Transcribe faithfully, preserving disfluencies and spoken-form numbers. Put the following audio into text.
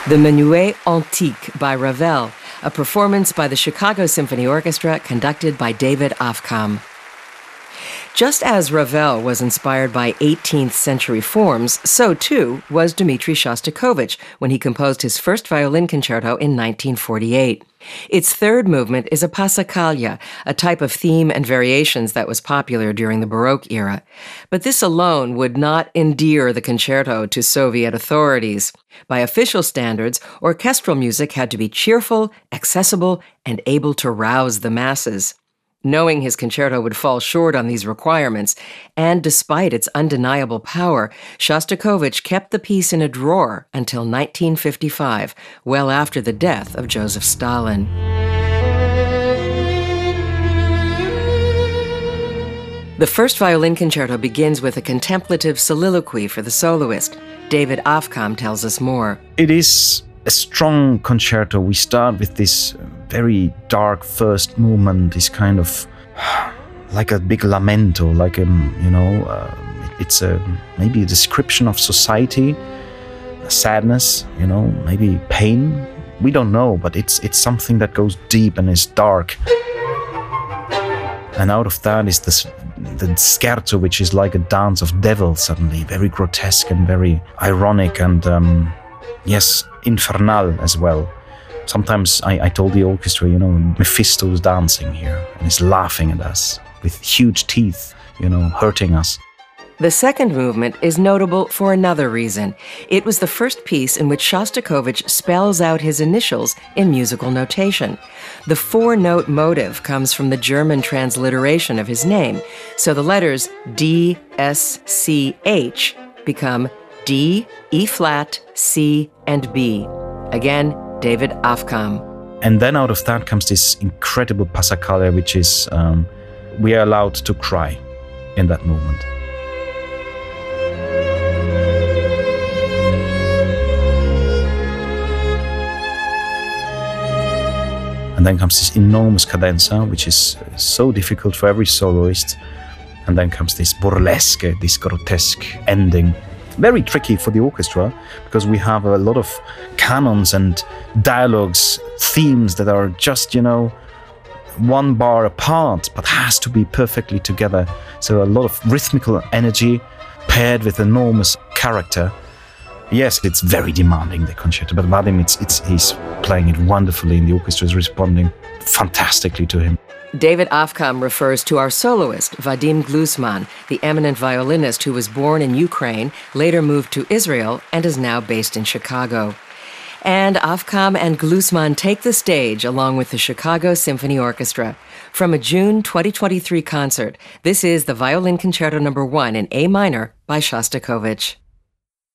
The Menuet Antique by Ravel, a performance by the Chicago Symphony Orchestra conducted by David Aufkamp. Just as Ravel was inspired by eighteenth century forms, so too was Dmitri Shostakovich when he composed his first violin concerto in nineteen forty-eight. Its third movement is a passacaglia, a type of theme and variations that was popular during the Baroque era. But this alone would not endear the concerto to Soviet authorities. By official standards, orchestral music had to be cheerful, accessible, and able to rouse the masses. Knowing his concerto would fall short on these requirements, and despite its undeniable power, Shostakovich kept the piece in a drawer until nineteen fifty-five, well after the death of Joseph Stalin. The first violin concerto begins with a contemplative soliloquy for the soloist. David Aufkamp tells us more. It is a strong concerto. We start with this very dark first movement, is kind of like a big lamento, like a, you know, uh, it's a maybe a description of society, sadness, you know, maybe pain. We don't know, but it's it's something that goes deep and is dark. And out of that is this, the scherzo, which is like a dance of devils suddenly, very grotesque and very ironic and, um, yes, infernal as well. Sometimes I, I told the orchestra, you know, Mephisto's dancing here and is laughing at us with huge teeth, you know, hurting us. The second movement is notable for another reason. It was the first piece in which Shostakovich spells out his initials in musical notation. The four-note motive comes from the German transliteration of his name, so the letters D, S, C, H become D, E-flat, C, and B. Again, David Aufkamp. And then out of that comes this incredible passacaglia, which is, um, we are allowed to cry in that movement. And then comes this enormous cadenza, which is so difficult for every soloist. And then comes this burlesque, this grotesque ending. Very tricky for the orchestra, because we have a lot of canons and dialogues, themes that are just, you know, one bar apart, but has to be perfectly together. So a lot of rhythmical energy paired with enormous character. Yes, it's very demanding, the concerto, but Vadim, it's, it's, he's playing it wonderfully, and the orchestra is responding fantastically to him. David Aufkamp refers to our soloist, Vadim Glusman, the eminent violinist who was born in Ukraine, later moved to Israel, and is now based in Chicago. And Aufkamp and Glusman take the stage along with the Chicago Symphony Orchestra. From a June twenty twenty-three concert, this is the Violin Concerto number one in A minor by Shostakovich.